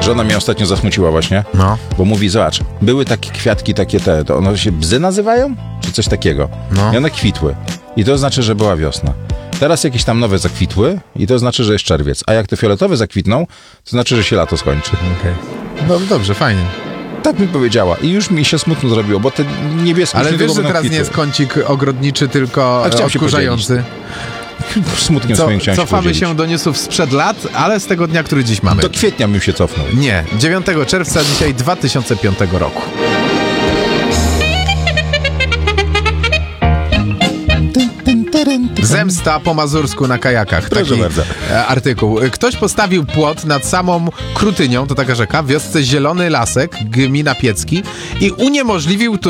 Żona mnie ostatnio zasmuciła właśnie, No. bo mówi, zobacz, były takie kwiatki, takie to one się bzy nazywają? Czy coś takiego? No. I one kwitły. I to znaczy, że była wiosna. Teraz jakieś tam nowe zakwitły i to znaczy, że jest czerwiec. A jak te fioletowe zakwitną, to znaczy, że się lato skończy. Okej. No dobrze, fajnie. Tak mi powiedziała. I już mi się smutno zrobiło, bo te niebieskie... Ale już wiesz, niedługo że będą teraz kwitły. nie jest kącik ogrodniczy, tylko A chciałem się odkurzający. Smutkiem swoim chciałem Cofamy podzielić. się do newsów sprzed lat, ale z tego dnia, który dziś mamy. Do kwietnia bym się cofnął. Nie, 9 czerwca dzisiaj 2005 roku. Zemsta po mazursku na kajakach. Proszę Taki bardzo. artykuł. Ktoś postawił płot nad samą Krutynią, to taka rzeka, w wiosce Zielony Lasek, gmina Piecki i uniemożliwił